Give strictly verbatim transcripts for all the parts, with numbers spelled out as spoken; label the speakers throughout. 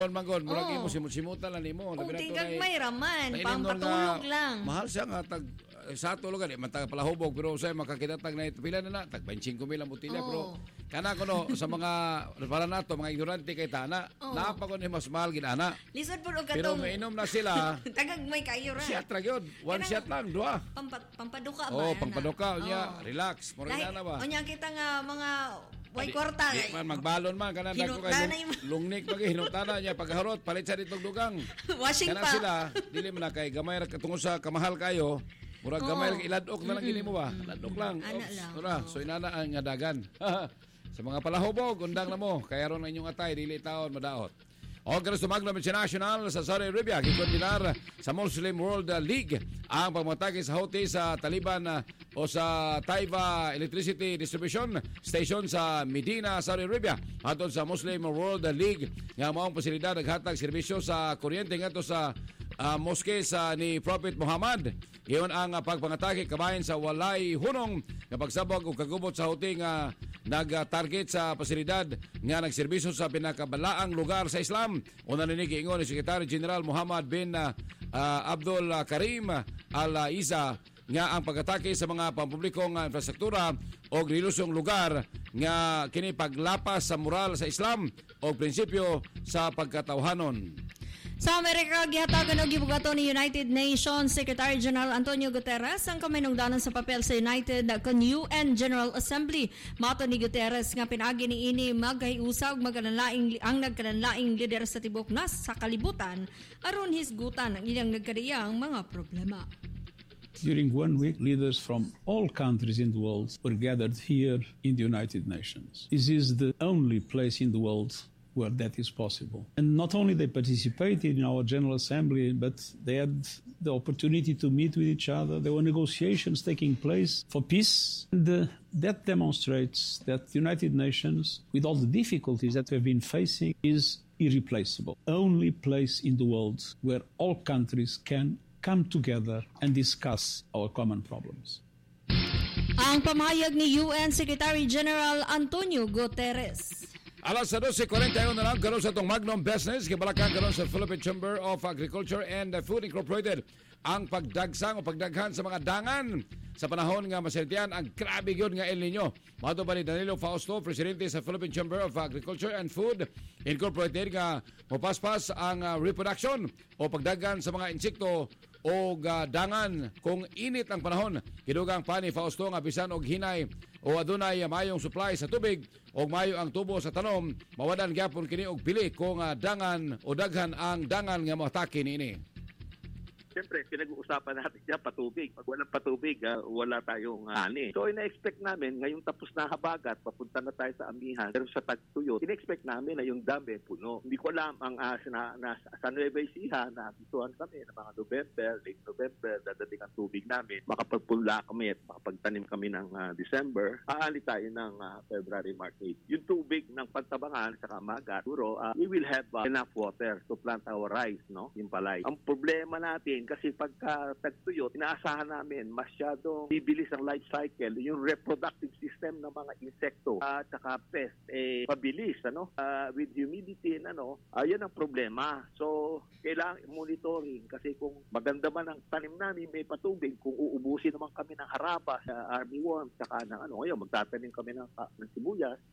Speaker 1: Manggon, murag
Speaker 2: Oo.
Speaker 1: imo simut-simutan lang nimo.
Speaker 2: Kung
Speaker 1: Labi na to
Speaker 2: tingkag
Speaker 1: na-
Speaker 2: may raman,
Speaker 1: Mainom
Speaker 2: pampatulog
Speaker 1: nga,
Speaker 2: lang.
Speaker 1: Mahal siya nga tag eh, sa ato lugar, man tag palahubog pero sa makakitatag na ito pila na na tag twenty-five mil ang botilya
Speaker 2: Oo.
Speaker 1: pero kana ko no sa mga para nato mga ignorante kay tana,
Speaker 2: Oo.
Speaker 1: naapa ko ni mas mahal gid ana.
Speaker 2: Lisod po og
Speaker 1: Pero
Speaker 2: katong
Speaker 1: mainom na sila.
Speaker 2: tagag may kayo ra.
Speaker 1: Shot ra gyud, one
Speaker 2: Kanang-
Speaker 1: shot lang, duha.
Speaker 2: Pampa, pampaduka ba?
Speaker 1: Oh,
Speaker 2: yan,
Speaker 1: pangpaduka
Speaker 2: ah?
Speaker 1: niya,
Speaker 2: Oo.
Speaker 1: relax, mo
Speaker 2: Lahi-
Speaker 1: na ba?
Speaker 2: Onya kita nga mga way
Speaker 1: Di-
Speaker 2: kwarta.
Speaker 1: di man magbalon man kanan dako kay
Speaker 2: Hinutana
Speaker 1: lung,
Speaker 2: yung-
Speaker 1: lungnik pag hinutana niya pagharot palit sa ditong dugang.
Speaker 2: Washing
Speaker 1: Kana
Speaker 2: pa.
Speaker 1: sila dili man na kay gamay ra tungod sa kamahal kayo. Murag gamay ra iladok na lang gini mo ba? Ladok lang.
Speaker 2: Ana
Speaker 1: Oops,
Speaker 2: lang.
Speaker 1: ora, so inana ang nga dagan. Sa mga palahubog undang na mo kay aron ang inyong atay dili taon madaot. O karon sumagno international sa Saudi Arabia gikondinar sa Muslim World League ang pagmatake sa Houthi sa Taliban uh, o sa Taiva Electricity Distribution Station sa Medina, Saudi Arabia. Atol sa Muslim World League nga maong pasilidad naghatag serbisyo sa kuryente ngadto sa uh, moske sa ni Prophet Muhammad. Iyon ang uh, pagpangatake kabahin sa walay hunong nga pagsabog o kagubot sa Houthi nga nag-target sa pasilidad nga nagserbisyo sa pinakabalaang lugar sa Islam. Una ninig ingon ni Secretary General Muhammad bin uh, uh, Abdul Karim Al-Isa nga ang pag-atake sa mga pampublikong uh, infrastruktura o rilusong lugar nga kini paglapas sa moral sa Islam o prinsipyo sa pagkatawhanon.
Speaker 2: Sa Amerika, gihatagan og gibugaton ni United Nations Secretary General Antonio Guterres ang kaminungdanon sa papel sa United kon U N General Assembly. Mato ni Guterres nga pinagi ni ini maghiusag magkanalaing ang nagkanalaing lider sa tibok nas sa kalibutan aron hisgutan ang ilang nagkariyang mga problema.
Speaker 3: During one week, leaders from all countries in the world were gathered here in the United Nations. This is the only place in the world where that is possible. And not only they participated in our General Assembly, but they had the opportunity to meet with each other. There were negotiations taking place for peace. And uh, that demonstrates that the United Nations, with all the difficulties that we've been facing, is irreplaceable. Only place in the world where all countries can come together and discuss our common problems.
Speaker 2: Ang pamahayag ni U N Secretary General Antonio Guterres.
Speaker 1: Alas sa twelve forty-one na lang karon sa itong Magnum Business kibalakan karon sa Philippine Chamber of Agriculture and Food Incorporated ang pagdagsang o pagdaghan sa mga dangan sa panahon nga masertian ang grabe gyud nga El Nino. Mato ba ni Danilo Fausto, presidente sa Philippine Chamber of Agriculture and Food Incorporated nga mopaspas ang uh, reproduction o pagdaghan sa mga insekto o uh, dangan kung init ang panahon. Kidugang pa ni Fausto nga bisan og hinay o adunay mayong supply sa tubig o mayo ang tubo sa tanom, mawadan gyapon kini og pili kung uh, dangan o daghan ang dangan nga moatake niini.
Speaker 4: Siyempre, pinag-uusapan natin dyan patubig. Pag walang patubig, uh, wala tayong uh, ani. So, ina-expect namin, ngayong tapos na habagat, papunta na tayo sa amihan, pero sa tagtuyot, ina-expect namin na yung dam eh, puno. Hindi ko alam, ang uh, na, na, sa Nueva Ecija, naabisuhan kami na mga November, late November, dadating ang tubig namin, makapagpula kami at makapagtanim kami ng uh, December, aali tayo ng uh, February, March, April. Yung tubig ng pagtabangan sa kamagat, puro, uh, we will have uh, enough water to plant our rice, no? Yung palay. Ang problema natin, kasi pagka tagtuyot, inaasahan namin masyadong bibilis ang life cycle, yung reproductive system ng mga insekto at uh, saka pest, eh, pabilis, ano? Uh, with humidity, ano, uh, yan ang problema. So, kailangan monitoring kasi kung maganda man ang tanim namin, may patubig, kung uubusin naman kami ng harapa sa armyworm, saka ng ano, ngayon, magtatanim kami ng, uh, ng sibuyas.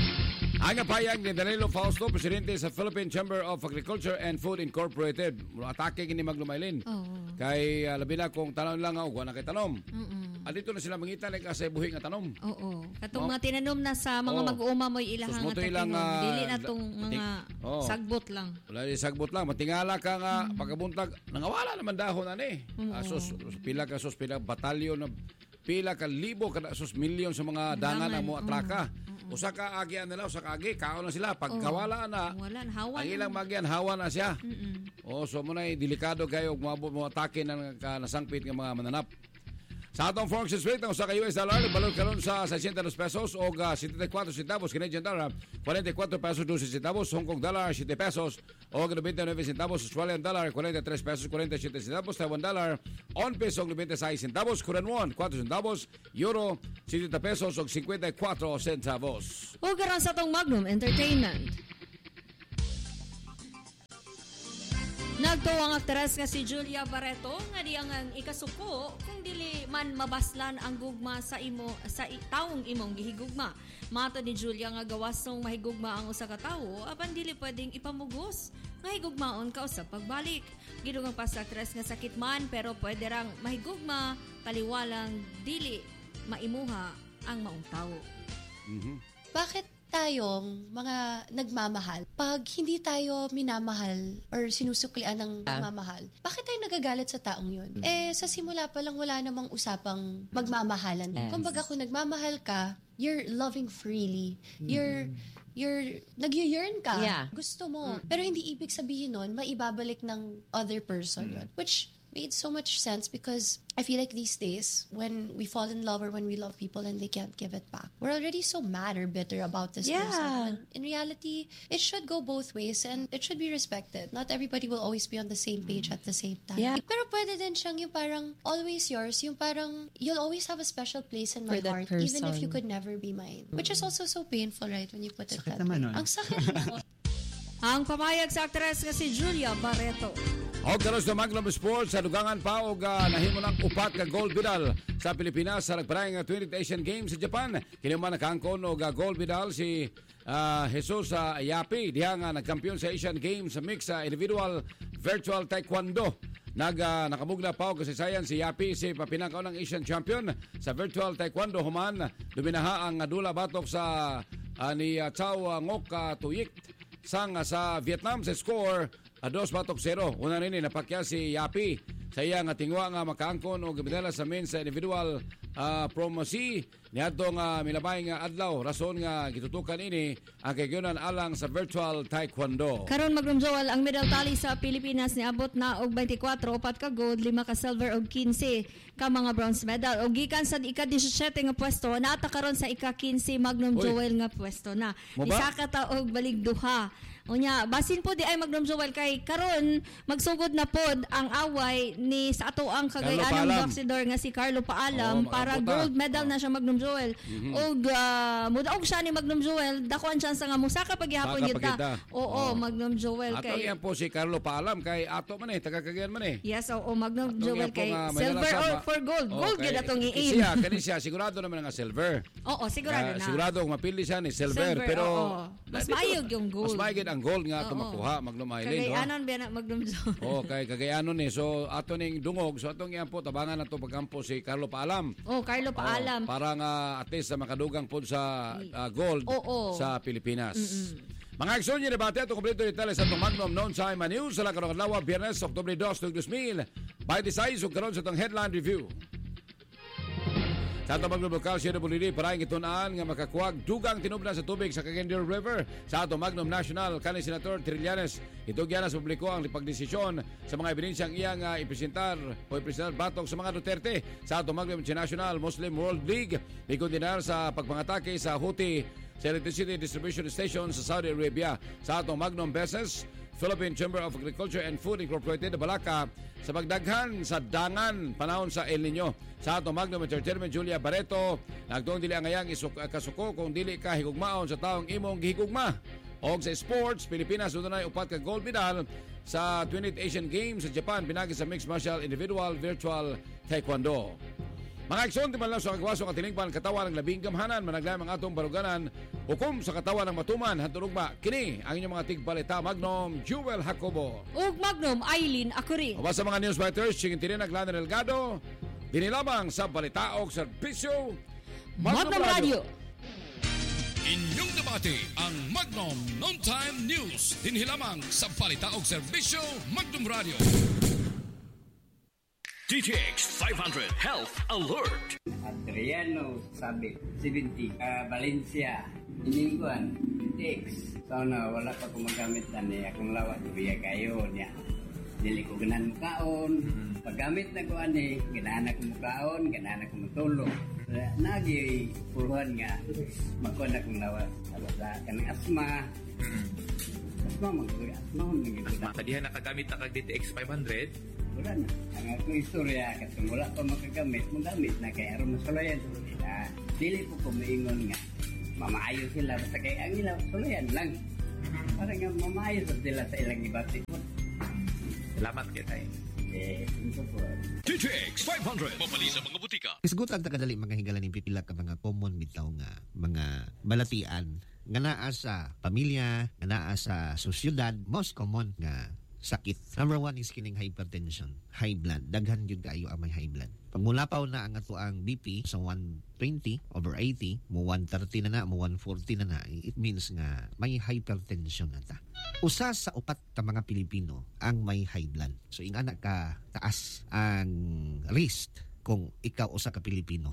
Speaker 1: Ang payag ni Danilo Fausto, presidente sa Philippine Chamber of Agriculture and Food Incorporated. Atake gini maglumaylin.
Speaker 2: Oh.
Speaker 1: Kay uh, labi na kung tanom lang ako, na kay tanom.
Speaker 2: Mm-mm.
Speaker 1: At dito na sila mangita like sa buhi nga tanom.
Speaker 2: Oo. Katong
Speaker 1: No?
Speaker 2: mga tinanom na sa mga
Speaker 1: Oo.
Speaker 2: mag-uuma mo ilahang
Speaker 1: Sus mo
Speaker 2: nga
Speaker 1: to ilang,
Speaker 2: takinom.
Speaker 1: ah,
Speaker 2: Dili na tong
Speaker 1: ting-
Speaker 2: mga
Speaker 1: Oo.
Speaker 2: sagbot lang.
Speaker 1: Wala di sagbot lang. Matingala ka nga pagkabuntag. Nangawala naman dahon na ni.
Speaker 2: Oo.
Speaker 1: Asos, pila ka sos, pila batalyon na pila ka libo ka sos milyon sa mga dangan na mo
Speaker 2: Oo.
Speaker 1: atraka. Usa ka agyan nila, usa ka agi, kaon na sila. Pag
Speaker 2: Oo.
Speaker 1: kawala na,
Speaker 2: Wala na, hawan.
Speaker 1: ang ilang magyan, hawa na siya.
Speaker 2: Mm-mm.
Speaker 1: O, so muna delikado kayo kung mabot mo atake ng ka, nasangpit ng mga mananap. Sa atong foreign exchange rate, ang usa ka U S dollar, balot karon sa sixty pesos o uh, seventy-four centavos, Canadian dollar, forty-four pesos twelve centavos, Hong Kong dollar, seven pesos, o ninety-nine centavos, Australian dollar, forty-three pesos, forty-seven centavos, Taiwan dollar, one peso, ninety-six centavos, Korean won, four centavos, Euro, seventy pesos, o fifty-four centavos.
Speaker 2: O karon sa tong Magnum Entertainment. Nagtuo ang aktres nga si Julia Barreto nga diyang ang ikasuko kung dili man mabaslan ang gugma sa imo sa i- taong imong gihigugma. Mato ni Julia nga gawasong mahigugma ang usa ka tawo apan dili pwedeng ipamugos nga higugmaon ka usab pagbalik. Gidugang pa sa aktres nga sakit man pero pwede rang mahigugma taliwalang dili maimuha ang maong tawo.
Speaker 1: Mhm.
Speaker 5: Bakit tayong mga nagmamahal, pag hindi tayo minamahal or sinusuklian ng pagmamahal, bakit tayo nagagalit sa taong yun? Eh, sa simula pa lang wala namang usapang magmamahalan.
Speaker 6: Yes.
Speaker 5: Kumbaga kung nagmamahal ka, you're loving freely. You're you're nag-yearn ka.
Speaker 6: Yeah.
Speaker 5: Gusto mo. Pero hindi ibig sabihin nun, maibabalik ng other person yun. Which made so much sense because I feel like these days, when we fall in love or when we love people and they can't give it back, we're already so mad or bitter about this
Speaker 6: Yeah.
Speaker 5: person. In reality, it should go both ways and it should be respected. Not everybody will always be on the same page at the same time.
Speaker 6: Yeah.
Speaker 5: Pero pwede din siyang yung parang always yours, yung parang you'll always have a special place in my
Speaker 6: For that
Speaker 5: heart even if
Speaker 6: person.
Speaker 5: you could never be mine. Which is also so painful, right, when you put it
Speaker 7: Sakit
Speaker 5: that
Speaker 7: naman
Speaker 5: way.
Speaker 7: nun.
Speaker 5: Ang sakit mo.
Speaker 2: Ang pamayag sa aktres nga si Julia Barreto.
Speaker 1: O karon sa Magnum Sports sa dugangan pa og uh, nahimo ng upat ka gold medal sa Pilipinas sa nagparang nga twentieth Asian Games sa Japan. Kini man nakangkon og uh, gold medal si uh, Jesus uh, Yapi diha nga nagkampiyon sa Asian Games sa mix sa individual virtual taekwondo. Nag uh, nakamugna pa og kasaysayan si Yapi si papinakaw ng Asian champion sa virtual taekwondo human duminaha ang dula batok sa uh, ni uh, Chao uh, Ngok uh, Tuyik sang uh, sa Vietnam sa score uh, dos batok zero. Una nini napakya si Yapi sa iya nga tingwa nga makaangkon og medala sa men sa individual uh, promosi niadto nga milabay nga adlaw rason nga gitutukan ini ang kayunan alang sa virtual taekwondo.
Speaker 2: Karon Magnum Joel ang medal tally sa Pilipinas niabot na og twenty-four, upat ka gold, lima ka silver ug fifteen ka mga bronze medal. Og gikan sa ika-seventeen nga pwesto naata karon sa ika-fifteen Magnum
Speaker 1: Uy.
Speaker 2: Joel nga pwesto na.
Speaker 1: Mo ba?
Speaker 2: Isa ka ta og baligduha. Unya, basin po di ay Magnum Joel kay karon magsugod na pod ang away ni sa ato ang
Speaker 1: Carlo
Speaker 2: Cagayanang
Speaker 1: Paalam.
Speaker 2: boxer nga si Carlo
Speaker 1: Oo,
Speaker 2: Paalam para
Speaker 1: makaputa.
Speaker 2: gold medal na siya Magnum Joel.
Speaker 1: Mhm.
Speaker 2: Og uh, mudaog siya ni Magnum Joel, dako ang chance nga musaka paghihapon
Speaker 1: Saka
Speaker 2: yun ta.
Speaker 1: pagkita.
Speaker 2: Oo,
Speaker 1: Oo.
Speaker 2: Magnum Joel
Speaker 1: Ato
Speaker 2: kay
Speaker 1: yan po si Carlo Paalam kay ato man eh taga Cagayan man eh.
Speaker 2: Yes, oo, Magnum
Speaker 1: Ato
Speaker 2: Joel
Speaker 1: yan po
Speaker 2: kay
Speaker 1: nga may
Speaker 2: silver
Speaker 1: nalasama.
Speaker 2: or for gold.
Speaker 1: Oo,
Speaker 2: Gold
Speaker 1: kay-
Speaker 2: gyud atong
Speaker 1: kay
Speaker 2: i-aim.
Speaker 1: Siya, kani siya sigurado naman nga silver.
Speaker 2: Oo, sigurado
Speaker 1: Ah,
Speaker 2: na.
Speaker 1: sigurado kung mapili siya ni silver,
Speaker 2: Silver,
Speaker 1: pero
Speaker 2: oo. Mas
Speaker 1: dito,
Speaker 2: maayog yung gold.
Speaker 1: Mas maayog ang gold nga ato
Speaker 2: Oo.
Speaker 1: makuha Magnum Island. no?
Speaker 2: Cagayanon ba na Magnum Joel?
Speaker 1: Oh, kay Cagayanon eh. So ato ning dungog, so atong yan po tabangan nato pagkampo si Carlo Paalam.
Speaker 2: Oh, Carlo Paalam.
Speaker 1: Oh, para nga at least sa makadugang po sa ah, gold
Speaker 2: Oo.
Speaker 1: sa Pilipinas. Mga aksyon niya debate at kompleto detalye sa itong Magnum Noon Time News sa lakarong adlaw Biyernes, Oktubre two, two thousand twenty-six ug karon sa itong headline review. Sa atong Magnum Local, siya na pulili parang itunaan nga makakuwag dugang tinubdan sa tubig sa Cagayan River. Sa atong Magnum National, kanhi Senator Trillanes, itugyan na sa publiko ang pagdesisyon sa mga ebidensyang iyang uh, ipresentar o ipresentar batok sa mga Duterte. Sa atong Magnum International Muslim World League, ikondenar sa pagpangatake sa Houthi sa electricity distribution station sa Saudi Arabia. Sa atong Magnum Business, Philippine Chamber of Agriculture and Food Incorporated Balaka sa pagdaghan sa dangan panahon sa El Nino. Sa atong Magnum Entertainment Julia Barreto, nagtuong dili ang ayang isuk- kasuko kung dili ka higugmaon sa taong imong gihigugma. Og sa sports, Pilipinas dunay upat ka gold medal sa twentieth Asian Games sa Japan pinagi sa mixed martial individual virtual taekwondo. Mga aksyon, di man lang sa kagwaso at tinigpan katawan ng labing gamhanan, managlayang ang atong baruganan, hukom sa katawan ng matuman, hantulog ba, kini ang inyong mga tigbalita, Magnum Jewel Jacobo.
Speaker 2: Ug Magnum Eileen Akuri.
Speaker 1: O ba sa mga newswriters, singin tinin ang Lana Delgado, dinilamang sa balita o serbisyo,
Speaker 2: Magnum Radio.
Speaker 8: Inyong debate ang Magnum Noon Time News. Dinhilamang sa balita o serbisyo, Magnum Radio.
Speaker 9: D T X five hundred Health Alert.
Speaker 10: Adriano Sabit, seventy, uh, Valencia, Iningguan, D T X. Sana wala pa ko magamit na niya akong lawat, biya kayo niya. Dili ko ganan mukaon. Paggamit na ko ani, ganahan ako mukaon, ganahan ako matulog. Nagi puluhan nga, magkuhan akong lawat. Sa kanang asma. Asma, mag-uwi asma. Asma.
Speaker 7: Tadihan nakagamit na kag D T X five hundred.
Speaker 10: Wala na. Ang akong istorya, kasi wala pa makagamit, magamit na kaya aron masulayan sa nila. Dili po ko maingon nga, mamaayo sila, basta kaya ang ilang sulayan lang. Para nga mamaayo sa sila sa ilang ibati.
Speaker 7: Salamat kita eh.
Speaker 10: Eh, ito po.
Speaker 8: D T X five hundred. Mapali sa mga butika.
Speaker 6: Isgut ang tagadali mga higala ning pipila ka mga common bitaw nga mga balatian nga naa sa pamilya, nga naa sa sosyedad, most common nga sakit. Number one is kining hypertension, high blood. Daghan yun kayo ang may high blood. Pag mulapaw na ang ato ang B P sa one twenty over eighty, mo one thirty na na, mo one forty na na, it means nga may hypertension na ta. Usa sa upat ka mga Pilipino ang may high blood. So ingana ka taas ang risk kung ikaw usa ka Pilipino.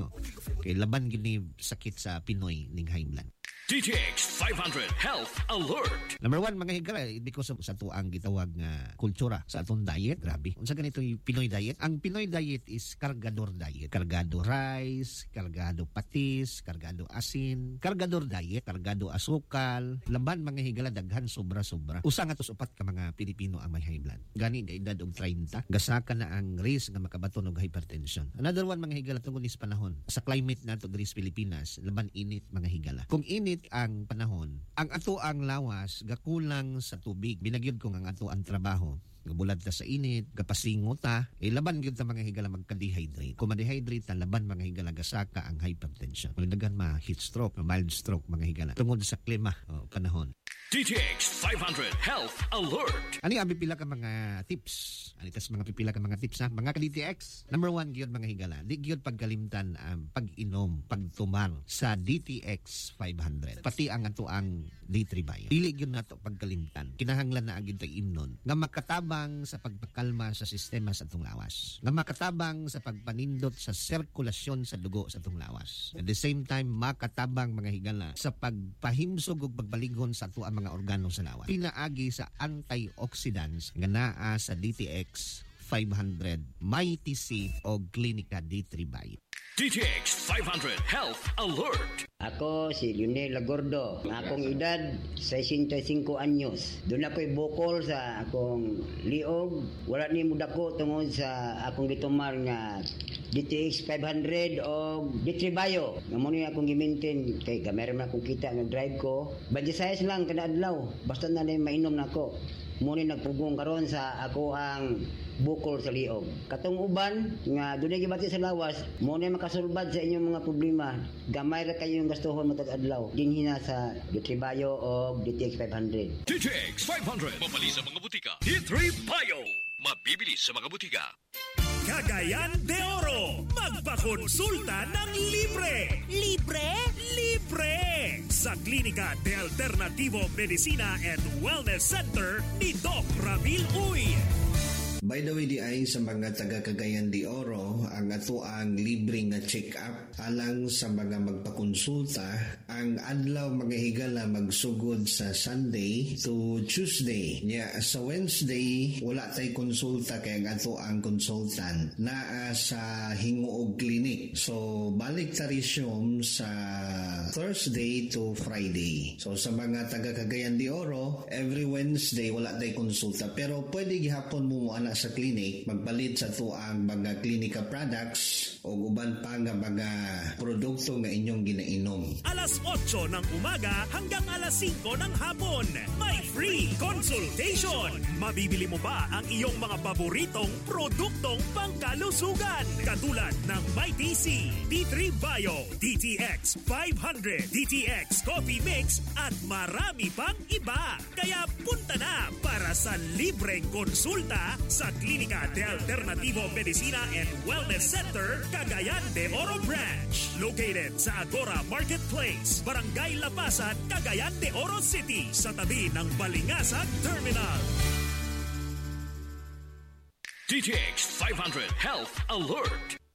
Speaker 6: Kay laban gini sakit sa Pinoy ning high blood.
Speaker 9: D T X five hundred Health Alert.
Speaker 6: Number one, mga higala, because of sa tuang gitawag nga kultura sa atong diet, grabe. Unsa ganito yung Pinoy diet? Ang Pinoy diet is kargador diet. Kargado rice, kargado patis, kargado asin, kargador diet, kargado asukal. Laban mga higala, daghan sobra-sobra. Usa nga tos upat ka mga Pilipino ang may high blood. Gani nga edad og thirty, gasaka na ang risk nga makabaton og hypertension. Another one, mga higala, tungod is panahon. Sa climate nato diri sa Pilipinas, laban init mga higala. Kung init ang panahon, ang ato ang lawas gakulang sa tubig. Binagyod ko ang ato ang trabaho. Gabulad ta sa init, gapasingot ta, eh laban gyud ta mga higala magka-dehydrate. Kung ma-dehydrate ta, laban mga higala gasaka ang hypertension. Magdagan ma heat stroke, mild stroke mga higala. Tungod sa klima o panahon.
Speaker 9: D T X five hundred Health Alert.
Speaker 6: Ani ang pipila ka mga tips? Ani tas mga pipila ka mga tips ha? Mga ka-D T X. Number one gyud mga higala. Di gyud pagkalimtan ang um, pag-inom, pagtumar sa D T X five hundred. Pati ang ato ang D three Bio. Dili gyud nato pagkalimtan. Kinahanglan na agid ta imnon nga makatabang sa pagpakalma sa sistema sa atong lawas. Nga makatabang sa pagpanindot sa sirkulasyon sa dugo sa atong lawas. At the same time makatabang mga higala sa pagpahimsog ug pagbaligon sa ato ang mga organo sa lawas. Pinaagi sa antioxidants nga naa sa D T X five hundred, Mighty C o Clinica D three Bio.
Speaker 9: D T X five hundred Health Alert.
Speaker 10: Ako si Lionel Lagordo. Ang akong edad sixty-five anyos. Doon ako'y bukol sa akong liog. Wala ni mudako tungod sa akong gitumar nga D T X five hundred o D three Bio. Nga mo ni akong gimintin kay gamay man akong kita nga drive ko. Badya size lang kada adlaw. Basta na lang mainom na ako. Muna nagpugong karon sa ako ang bukol sa liog. Katong uban nga dunay gibati sa lawas, muna makasulbad sa inyong mga problema. Gamay ra kayo yung gastuhon matag adlaw. Dinhina sa D three Bio o D T X five hundred.
Speaker 8: D T X five hundred. Mapali sa mga butika.
Speaker 9: D three Bio. Mabibili sa mga butika.
Speaker 11: Cagayan de Oro. Magpakonsulta ng libre. Libre? Libre! Sa Klinika de Alternativo Medicina and Wellness Center ni Doc Ramil Uy.
Speaker 12: By the way, di ay sa mga taga Cagayan de Oro, ang ato ang libre nga check-up alang sa mga magpakonsulta. Ang adlaw mga higala magsugod sa Sunday to Tuesday. Yeah, sa Wednesday, wala tay konsulta kay ang ato ang consultant naa sa Hinguog Clinic. So, balik ta resume sa Thursday to Friday. So, sa mga taga Cagayan de Oro, every Wednesday wala tay konsulta. Pero pwede gihapon mo ana sa clinic, magpalit sa to ang mga klinika products o uban pa nga mga produkto nga inyong ginainom.
Speaker 11: Alas otso ng umaga hanggang alas singko ng hapon. May free consultation. Mabibili mo ba ang iyong mga paboritong produktong pangkalusugan? Katulad ng Mighty C, D three Bio, D T X five hundred, D T X Coffee Mix at marami pang iba. Kaya punta na para sa libreng konsulta sa Klinika de Alternativo Medicina and Wellness Center, Cagayan de Oro Branch. Located sa Agora Marketplace, Barangay Lapasan, Cagayan de Oro City, sa tabi ng Balingasag Terminal.
Speaker 9: D T X five hundred Health Alert.